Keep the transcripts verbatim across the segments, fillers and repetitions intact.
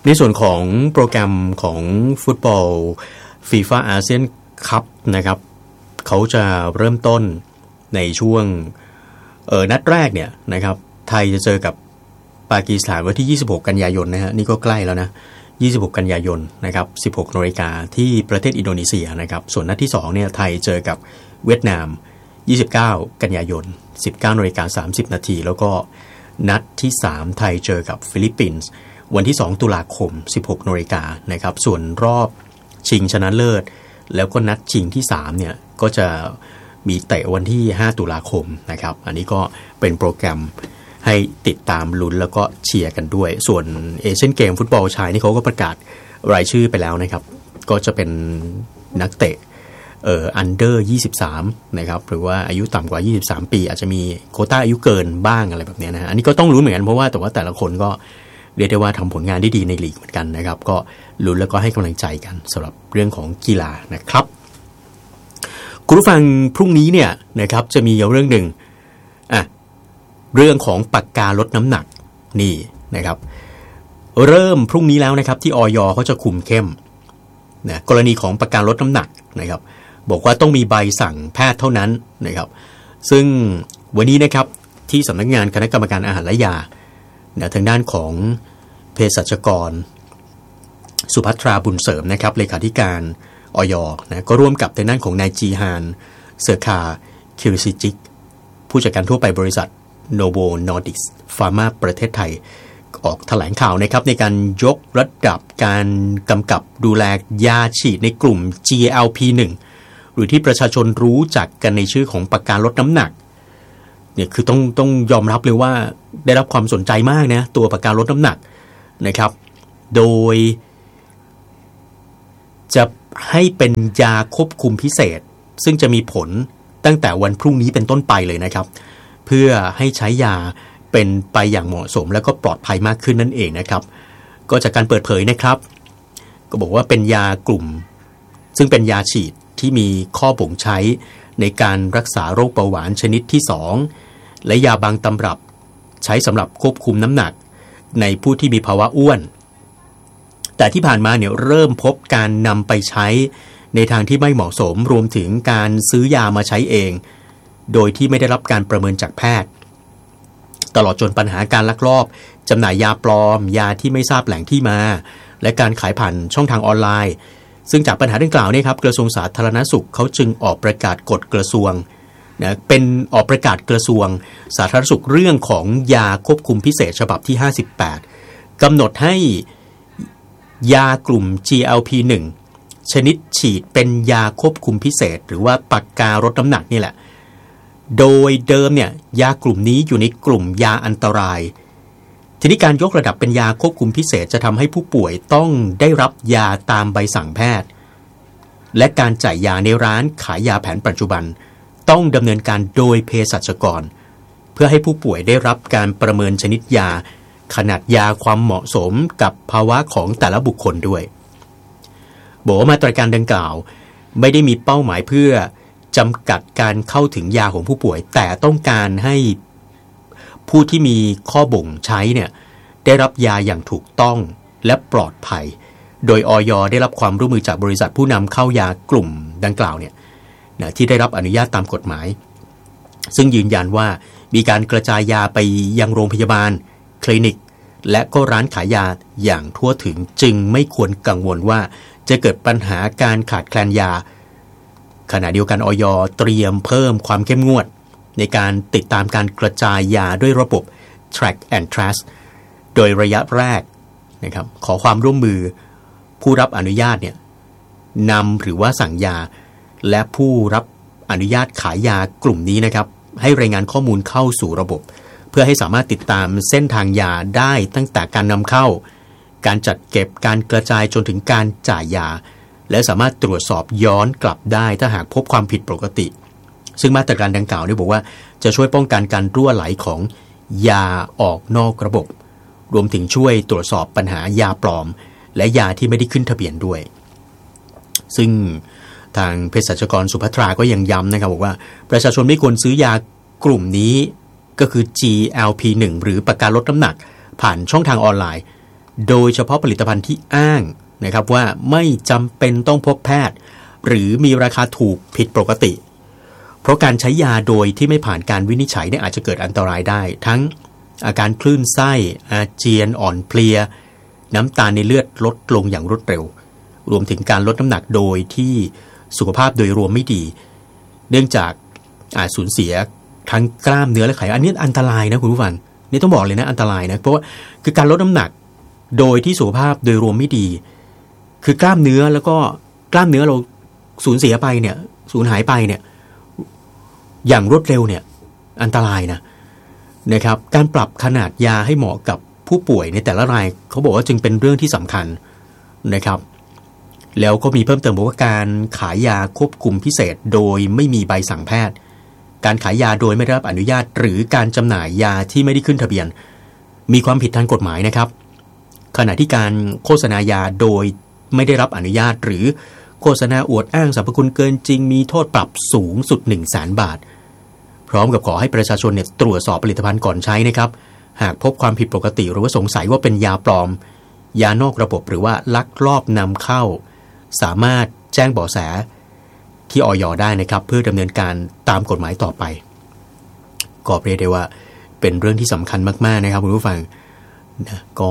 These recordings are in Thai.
ในส่วนของโปรแกรมของฟุตบอล FIFA อาเซียนคัพนะครับเขาจะเริ่มต้นในช่วงเออนัดแรกเนี่ยนะครับไทยจะเจอกับปากีสถานวันที่ยี่สิบหกกันยายนนะฮะนี่ก็ใกล้แล้วนะยี่สิบหกกันยายนนะครับสิบหกนาฬิกาที่ประเทศอินโดนีเซียนะครับส่วนนัดที่สองเนี่ยไทยเจอกับเวียดนามยี่สิบเก้ากันยายน สิบเก้านาฬิกาสามสิบนาทีแล้วก็นัดที่สามไทยเจอกับฟิลิปปินส์วันที่สองตุลาคม สิบหกนาฬิกานะครับส่วนรอบชิงชนะเลิศแล้วก็นัดชิงที่สามเนี่ยก็จะมีเตะวันที่ห้าตุลาคมนะครับอันนี้ก็เป็นโปรแกรมให้ติดตามลุ้นแล้วก็เชียร์กันด้วยส่วนเอเชียนเกมฟุตบอลชายนี่เขาก็ประกาศรายชื่อไปแล้วนะครับก็จะเป็นนักเตะเอ่ออันเดอร์ยี่สิบสามนะครับหรือว่าอายุต่ำกว่ายี่สิบสามปีอาจจะมีโควต้าอายุเกินบ้างอะไรแบบนี้นะฮะอันนี้ก็ต้องรู้เหมือนกันเพราะว่าแต่ว่าแต่ละคนก็เรียกได้ว่าทำผลงานได้ดีในลีกเหมือนกันนะครับก็ลุ้นแล้วก็ให้กำลังใจกันสำหรับเรื่องของกีฬานะครับคุณผู้ฟังพรุ่งนี้เนี่ยนะครับจะมีเรื่องหนึ่งอ่ะเรื่องของปากกาลดน้ำหนักนี่นะครับเริ่มพรุ่งนี้แล้วนะครับที่อย.เขาจะคุมเข้มนะกรณีของปากกาลดน้ำหนักนะครับบอกว่าต้องมีใบสั่งแพทย์เท่านั้นนะครับซึ่งวันนี้นะครับที่สำนักงานคณะกรรมการอาหารและยานะทางด้านของเภสัชกรสุภัทราบุญเสริมนะครับเลขาธิการอย.นะก็ร่วมกับทางด้านของนายจีฮานเซอร์คาคิริซิจิกผู้จัดการทั่วไปบริษัทโนโวนอร์ดิกส์ฟาร์มาประเทศไทยออกแถลงข่าวนะครับในการยกระดับการกำกับดูแลยาฉีดในกลุ่ม จี แอล พี หนึ่ง หรือที่ประชาชนรู้จักกันในชื่อของปากกาลดน้ำหนักเนี่ยคือต้องต้องยอมรับเลยว่าได้รับความสนใจมากนะตัวปากกาลดน้ำหนักนะครับโดยจะให้เป็นยาควบคุมพิเศษซึ่งจะมีผลตั้งแต่วันพรุ่งนี้เป็นต้นไปเลยนะครับเพื่อให้ใช้ยาเป็นไปอย่างเหมาะสมและก็ปลอดภัยมากขึ้นนั่นเองนะครับก็จากการเปิดเผยนะครับก็บอกว่าเป็นยากลุ่มซึ่งเป็นยาฉีดที่มีข้อบ่งใช้ในการรักษาโรคเบาหวานชนิดที่สองและยาบางตำรับใช้สำหรับควบคุมน้ำหนักในผู้ที่มีภาวะอ้วนแต่ที่ผ่านมาเนี่ยเริ่มพบการนำไปใช้ในทางที่ไม่เหมาะสมรวมถึงการซื้อยามาใช้เองโดยที่ไม่ได้รับการประเมินจากแพทย์ตลอดจนปัญหาการลักลอบจำหน่ายยาปลอมยาที่ไม่ทราบแหล่งที่มาและการขายผ่านช่องทางออนไลน์ซึ่งจากปัญหาดังกล่าวนี่ครับกระทรวงสาธารณสุขเขาจึงออกประกาศกฎกระทรวงนะเป็นออกประกาศกระทรวงสาธารณสุขเรื่องของยาควบคุมพิเศษฉบับที่ห้าสิบแปดกำหนดให้ยากลุ่ม จี แอล พี หนึ่ง ชนิดฉีดเป็นยาควบคุมพิเศษหรือว่าปากกาลดน้ำหนักนี่แหละโดยเดิมเนี่ยยากลุ่มนี้อยู่ในกลุ่มยาอันตรายทีนี้การยกระดับเป็นยาควบคุมพิเศษจะทำให้ผู้ป่วยต้องได้รับยาตามใบสั่งแพทย์และการจ่ายยาในร้านขายยาแผนปัจจุบันต้องดำเนินการโดยเภสัชกรเพื่อให้ผู้ป่วยได้รับการประเมินชนิดยาขนาดยาความเหมาะสมกับภาวะของแต่ละบุคคลด้วยบอกว่ามาตรการดังกล่าวไม่ได้มีเป้าหมายเพื่อจำกัดการเข้าถึงยาของผู้ป่วยแต่ต้องการให้ผู้ที่มีข้อบ่งใช้เนี่ยได้รับยาอย่างถูกต้องและปลอดภัยโดยอย.ได้รับความร่วมมือจากบริษัทผู้นำเข้ายากลุ่มดังกล่าวเนี่ยนะที่ได้รับอนุญาตตามกฎหมายซึ่งยืนยันว่ามีการกระจายยาไปยังโรงพยาบาลคลินิกและก็ร้านขายยาอย่างทั่วถึงจึงไม่ควรกังวลว่าจะเกิดปัญหาการขาดแคลนยาขณะเดียวกันอย.เตรียมเพิ่มความเข้มงวดในการติดตามการกระจายยาด้วยระบบ track and trace โดยระยะแรกนะครับขอความร่วมมือผู้รับอนุญาตเนี่ยนำหรือว่าสั่งยาและผู้รับอนุญาตขายยากลุ่มนี้นะครับให้รายงานข้อมูลเข้าสู่ระบบเพื่อให้สามารถติดตามเส้นทางยาได้ตั้งแต่การนำเข้าการจัดเก็บการกระจายจนถึงการจ่ายยาและสามารถตรวจสอบย้อนกลับได้ถ้าหากพบความผิดปกติซึ่งมาตรการดังกล่าวนี่บอกว่าจะช่วยป้องกันการรั่วไหลของยาออกนอกระบบรวมถึงช่วยตรวจสอบปัญหายาปลอมและยาที่ไม่ได้ขึ้นทะเบียนด้วยซึ่งทางเภสัชกรสุภัทราก็ยังย้ำนะครับบอกว่าประชาชนไม่ควรซื้อยากลุ่มนี้ก็คือ จี แอล พี หนึ่ง หรือปากกาลดน้ำหนักผ่านช่องทางออนไลน์โดยเฉพาะผลิตภัณฑ์ที่อ้างนะครับว่าไม่จำเป็นต้องพบแพทย์หรือมีราคาถูกผิดปกติเพราะการใช้ยาโดยที่ไม่ผ่านการวินิจฉัยเนี่ยอาจจะเกิดอันตรายได้ทั้งอาการคลื่นไส้อาเจียนอ่อนเพลียน้ำตาลในเลือดลดลงอย่างรวดเร็วรวมถึงการลดน้ำหนักโดยที่สุขภาพโดยรวมไม่ดีเนื่องจากอาจสูญเสียทั้งกล้ามเนื้อและไขมันอันนี้อันตรายนะคุณผู้ฟังนี่ต้องบอกเลยนะอันตรายนะเพราะว่าคือการลดน้ำหนักโดยที่สุขภาพโดยรวมไม่ดีคือกล้ามเนื้อแล้วก็กล้ามเนื้อเราสูญเสียไปเนี่ยสูญหายไปเนี่ยอย่างรวดเร็วเนี่ยอันตรายนะนะครับการปรับขนาดยาให้เหมาะกับผู้ป่วยในแต่ละรายเขาบอกว่าจึงเป็นเรื่องที่สำคัญนะครับแล้วก็มีเพิ่มเติมบอกว่าการขายยาควบคุมพิเศษโดยไม่มีใบสั่งแพทย์การขายยาโดยไม่ได้รับอนุญาตหรือการจำหน่ายยาที่ไม่ได้ขึ้นทะเบียนมีความผิดทางกฎหมายนะครับขณะที่การโฆษณายาโดยไม่ได้รับอนุญาตหรือโฆษณาอวดอ้างสรรพคุณเกินจริงมีโทษปรับสูงสุด หนึ่งแสน บาทพร้อมกับขอให้ประชาชนเนี่ยตรวจสอบผลิตภัณฑ์ก่อนใช้นะครับหากพบความผิดปกติหรือว่าสงสัยว่าเป็นยาปลอมยานอกระบบหรือว่าลักลอบนำเข้าสามารถแจ้งเบาะแสที่อย.ได้นะครับเพื่อดำเนินการตามกฎหมายต่อไปก็เรียกได้ว่าเป็นเรื่องที่สำคัญมากๆนะครับคุณผู้ฟังนะก็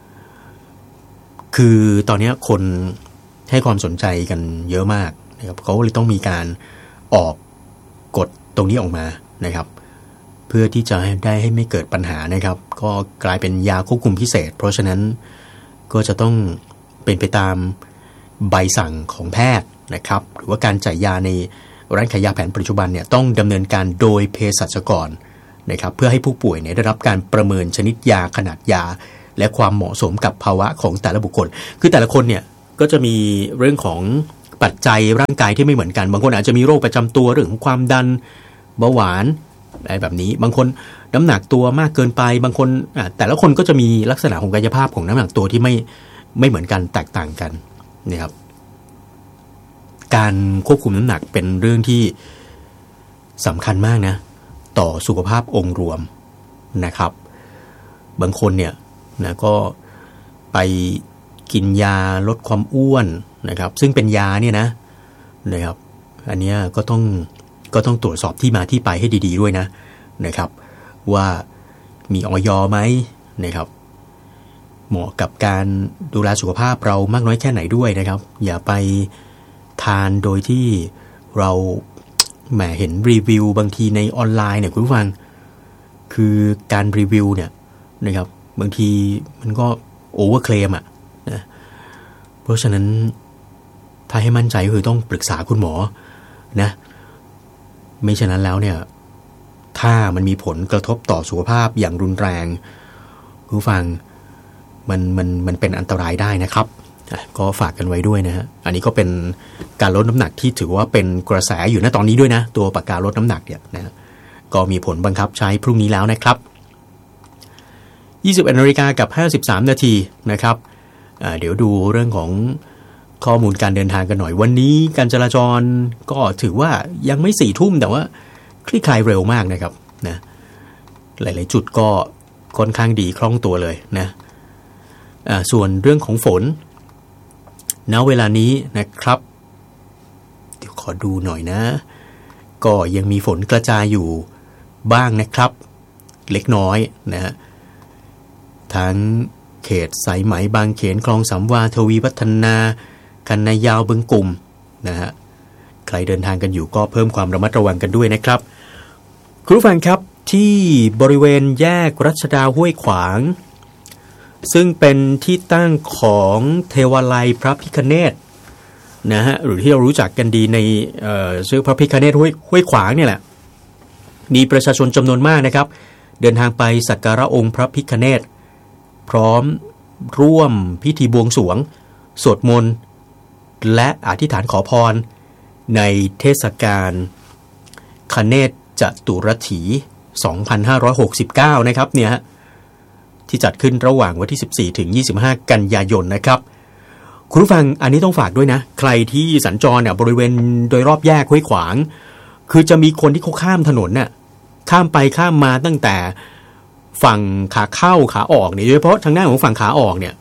คือตอนนี้คนให้ความสนใจกันเยอะมากนะครับเขาเลยต้องมีการออกกฎตรงนี้ออกมานะครับเพื่อที่จะได้ให้ไม่เกิดปัญหานะครับก็กลายเป็นยาควบคุมพิเศษเพราะฉะนั้นก็จะต้องเป็นไปตามใบสั่งของแพทย์นะครับหรือว่าการจ่ายยาในร้านขายยาแผนปัจจุบันเนี่ยต้องดำเนินการโดยเภสัชกรนะครับเพื่อให้ผู้ป่วยเนี่ยได้รับการประเมินชนิดยาขนาดยาและความเหมาะสมกับภาวะของแต่ละบุคคลคือแต่ละคนเนี่ยก็จะมีเรื่องของปัจจัยร่างกายที่ไม่เหมือนกันบางคนอาจจะมีโรคประจำตัวเรื่องของความดันเบาหวานอะไรแบบนี้บางคนน้ำหนักตัวมากเกินไปบางคนแต่ละคนก็จะมีลักษณะของกายภาพของน้ำหนักตัวที่ไม่ไม่เหมือนกันแตกต่างกันนะครับการควบคุมน้ำหนักเป็นเรื่องที่สำคัญมากนะต่อสุขภาพองค์รวมนะครับบางคนเนี่ยนะก็ไปกินยาลดความอ้วนนะครับซึ่งเป็นยาเนี่ยนะนะครับอันนี้ก็ต้องก็ต้องตรวจสอบที่มาที่ไปให้ดีๆด้วยนะนะครับว่ามีอย.ไหมนะครับเหมาะกับการดูแลสุขภาพเรามากน้อยแค่ไหนด้วยนะครับอย่าไปทานโดยที่เราแหมเห็นรีวิวบางทีในออนไลน์เนี่ยคุณผู้ฟังคือการรีวิวเนี่ยนะครับบางทีมันก็โอเวอร์เคลมอ่ะนะเพราะฉะนั้นถ้าให้มั่นใจก็คือต้องปรึกษาคุณหมอนะไม่ฉะนั้นแล้วเนี่ยถ้ามันมีผลกระทบต่อสุขภาพอย่างรุนแรงคุณผู้ฟังมันมันมันเป็นอันตรายได้นะครับก็ฝากกันไว้ด้วยนะฮะอันนี้ก็เป็นการลดน้ำหนักที่ถือว่าเป็นกระแสอยู่ณตอนนี้ด้วยนะตัวปากกาลดน้ำหนักเนี่ยนะก็มีผลบังคับใช้พรุ่งนี้แล้วนะครับยี่สิบเอ็ดนาฬิกากับห้าสิบสามนาทีนะครับเดี๋ยวดูเรื่องของข้อมูลการเดินทางกันหน่อยวันนี้การจราจรก็ถือว่ายังไม่สี่ทุ่มแต่ว่าคลี่คลายเร็วมากนะครับนะหลายๆจุดก็ค่อนข้างดีคล่องตัวเลยนะส่วนเรื่องของฝนณเวลานี้นะครับเดี๋ยวขอดูหน่อยนะก็ยังมีฝนกระจายอยู่บ้างนะครับเล็กน้อยนะฮะทั้งเขตสายไหมบางเขนคลองสามวาทวีวัฒนาคันนายาวบึงกลุ่มนะฮะใครเดินทางกันอยู่ก็เพิ่มความระมัดระวังกันด้วยนะครับคุณผู้ฟังครับที่บริเวณแยกรัชดาห้วยขวางซึ่งเป็นที่ตั้งของเทวาลัยพระพิฆเนศนะฮะหรือที่เรารู้จักกันดีในชื่อพระพิฆเนศห้วยห้วยขวางเนี่ยแหละมีประชาชนจำนวนมากนะครับเดินทางไปสักการะองค์พระพิฆเนศพร้อมร่วมพิธีบวงสรวงสวดมนต์และอธิษฐานขอพรในเทศกาลคเนศจตุรถีสองพันห้าร้อยหกสิบเก้านะครับเนี่ยที่จัดขึ้นระหว่างวันที่สิบสี่ถึงยี่สิบห้ากันยายนนะครับคุณผู้ฟังอันนี้ต้องฝากด้วยนะใครที่สัญจรเนี่ยบริเวณโดยรอบแยกห้วยขวางคือจะมีคนที่เขาข้ามถนนน่ะข้ามไปข้ามมาตั้งแต่ฝั่งขาเข้าขาออกเนี่ยโดยเฉพาะทางด้านของฝั่งขาออกเนี่ย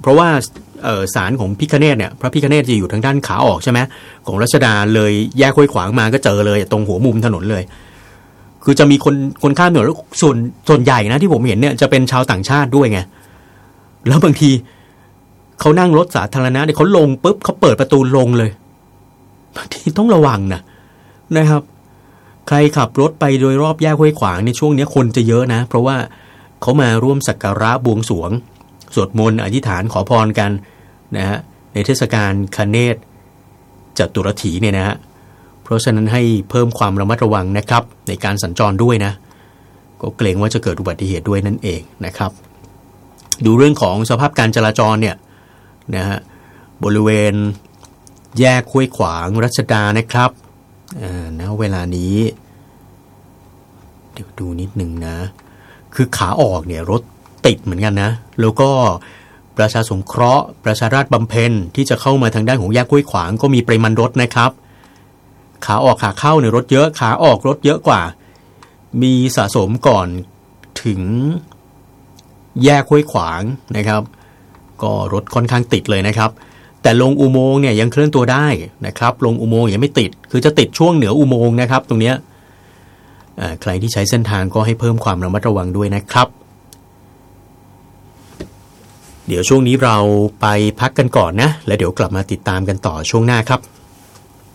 เพราะว่าศาลของพิฆเนศเนี่ยพระพิฆเนศจะอยู่ทางด้านขาออกใช่ไหมของรัชดาเลยแยกห้วยขวางมาก็เจอเลยตรงหัวมุมถนนเลยคือจะมีคนคนข้ามถนนแล้วส่วนส่วนใหญ่นะที่ผมเห็นเนี่ยจะเป็นชาวต่างชาติด้วยไงแล้วบางทีเขานั่งรถสาธารณะเนี่ยเขาลงปุ๊บเขาเปิดประตูลงเลยบางทีต้องระวังนะนะครับใครขับรถไปโดยรอบแยกห้วยขวางในช่วงนี้คนจะเยอะนะเพราะว่าเขามาร่วมสักการะบวงสรวงสวดมนต์อธิษฐานขอพรกันนะฮะในเทศกาลคเนศจตุรถีเนี่ยนะฮะเพราะฉะนั้นให้เพิ่มความระมัดระวังนะครับในการสัญจรด้วยนะก็เกรงว่าจะเกิดอุบัติเหตุด้วยนั่นเองนะครับดูเรื่องของสภาพการจราจรเนี่ยนะฮะบริเวณแยกห้วยขวางรัชดานะครับอ่านะเวลานี้เดี๋ยวดูนิดนึงนะคือขาออกเนี่ยรถติดเหมือนกันนะแล้วก็ประชาสงเคราะห์ประชาราษฎร์บำเพ็ญที่จะเข้ามาทางด้านของแยกห้วยขวางก็มีปริมาณรถนะครับขาออกขาเข้าเนี่ยรถเยอะขาออกรถเยอะกว่ามีสะสมก่อนถึงแยกห้วยขวางนะครับก็รถค่อนข้างติดเลยนะครับแต่ลงอุโมงค์เนี่ยยังเคลื่อนตัวได้นะครับลงอุโมงค์ยังไม่ติดคือจะติดช่วงเหนืออุโมงค์นะครับตรงเนี้ยใครที่ใช้เส้นทางก็ให้เพิ่มความระมัดระวังด้วยนะครับเดี๋ยวช่วงนี้เราไปพักกันก่อนนะแล้วเดี๋ยวกลับมาติดตามกันต่อช่วงหน้าครับ